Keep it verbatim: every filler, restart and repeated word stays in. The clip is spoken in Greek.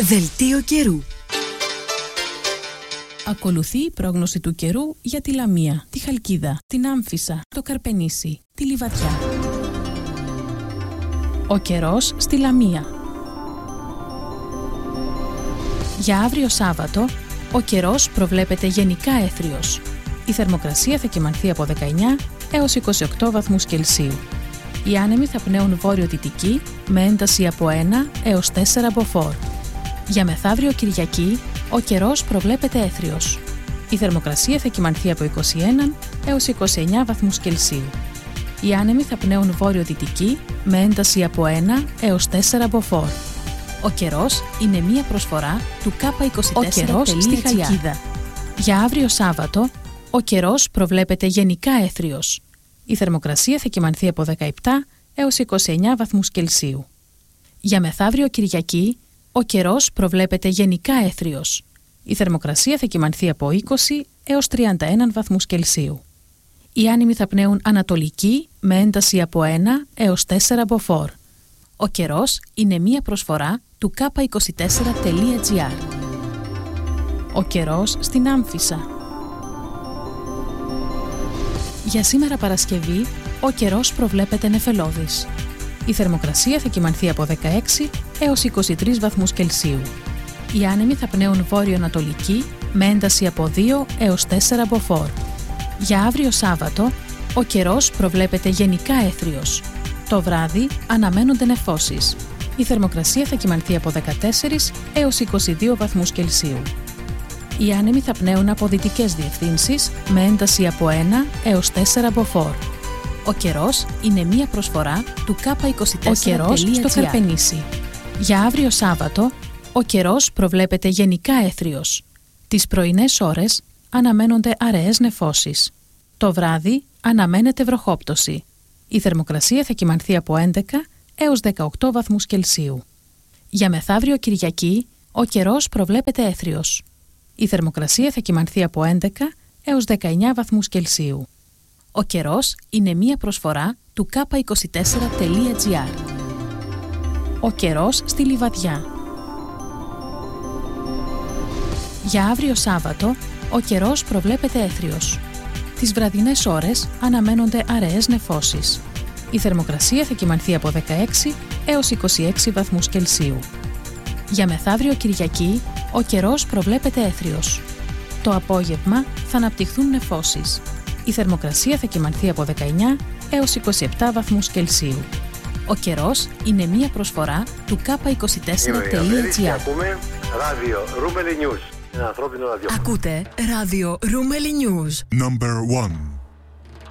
Δελτίο καιρού. Ακολουθεί η πρόγνωση του καιρού για τη Λαμία, τη Χαλκίδα, την Άμφισσα, το Καρπενήσι, τη Λιβαδιά. Ο καιρός στη Λαμία. Για αύριο Σάββατο, ο καιρός προβλέπεται γενικά έθριος. Η θερμοκρασία θα κυμανθεί από δεκαεννιά έως είκοσι οκτώ βαθμούς Κελσίου. Οι άνεμοι θα πνέουν βόρειο-δυτική με ένταση από ένα έως τέσσερα μποφόρ. Για μεθαύριο Κυριακή, ο καιρός προβλέπεται έθριος. Η θερμοκρασία θα κυμανθεί από είκοσι ένα έως είκοσι εννιά βαθμούς Κελσίου. Οι άνεμοι θα πνέουν βόρειο-δυτική με ένταση από ένα έως τέσσερα μποφόρ. Ο καιρός είναι μία προσφορά του κάπα είκοσι τέσσερα τελεία τζι άρ. Ο καιρός στη Χαλκίδα. Για αύριο Σάββατο, ο καιρός προβλέπεται γενικά έθριος. Η θερμοκρασία θα κυμανθεί από δεκαεπτά έως είκοσι εννιά βαθμούς Κελσίου. Για μεθαύριο Κυριακή, ο καιρός προβλέπεται γενικά έθριος. Η θερμοκρασία θα κυμανθεί από είκοσι έως τριάντα ένα βαθμούς Κελσίου. Οι άνεμοι θα πνέουν ανατολική με ένταση από ένα έως τέσσερα μποφόρ. Ο καιρός είναι μία προσφορά του κάπα είκοσι τέσσερα τελεία τζι άρ. Ο καιρός στην Άμφισσα. Για σήμερα Παρασκευή, ο καιρός προβλέπεται νεφελώδης. Η θερμοκρασία θα κυμανθεί από δεκαέξι έως είκοσι τρεις βαθμούς Κελσίου. Οι άνεμοι θα πνέουν βόρειο-ανατολική με ένταση από δύο έως τέσσερα μποφόρ. Για αύριο Σάββατο, ο καιρός προβλέπεται γενικά έθριος. Το βράδυ αναμένονται νεφώσεις. Η θερμοκρασία θα κυμανθεί από δεκατέσσερα έως είκοσι δύο βαθμούς Κελσίου. Οι άνεμοι θα πνέουν από δυτικές διευθύνσεις με ένταση από ένα έως τέσσερα μποφόρ. Ο καιρός είναι μία προσφορά του κάπα είκοσι τέσσερα τελεία τζι άρ. Ο καιρός στο Καρπενήσι. Για αύριο Σάββατο, ο καιρός προβλέπεται γενικά έθριος. Τις πρωινές ώρες αναμένονται αραιές νεφώσεις. Το βράδυ αναμένεται βροχόπτωση. Η θερμοκρασία θα κυμανθεί από έντεκα έως δεκαοκτώ βαθμούς Κελσίου. Για μεθαύριο Κυριακή, ο καιρός προβλέπεται έθριος. Η θερμοκρασία θα κυμανθεί από έντεκα έως δεκαεννιά βαθμούς Κελσίου. Ο καιρός είναι μία προσφορά του κάπα είκοσι τέσσερα τελεία τζι άρ. Ο καιρός στη Λιβαδιά. Για αύριο Σάββατο, ο καιρός προβλέπεται έθριος. Τις βραδινές ώρες αναμένονται αραιές νεφώσεις. Η θερμοκρασία θα κυμανθεί από δεκαέξι έως είκοσι έξι βαθμούς Κελσίου. Για μεθαύριο Κυριακή, ο καιρός προβλέπεται έθριος. Το απόγευμα θα αναπτυχθούν νεφώσεις. Η θερμοκρασία θα κυμανθεί από δεκαεννιά έως είκοσι επτά βαθμούς Κελσίου. Ο καιρός είναι μία προσφορά του κάπα είκοσι τέσσερα τελεία τζι άρ. Ακούμε ράδιο Ρούμελι News. Ένα ανθρώπινο ραδιόφωνο. Ακούτε ράδιο Ρούμελι News. Number one.